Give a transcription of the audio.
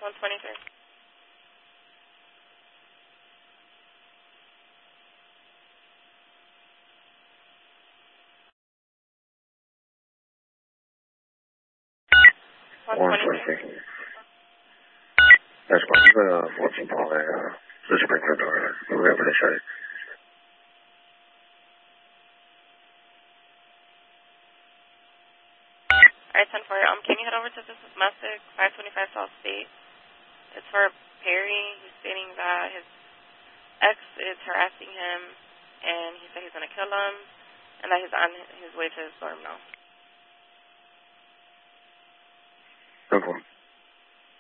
123. That's fine. I'm going to Fulton Paul, the sprinkler door. We're able to shut it. Alright, 10-4. Can you head over to this is Messick, 525 South State? It's for Perry. He's stating that his ex is harassing him, and he said he's going to kill him, and that he's on his way to his dorm now.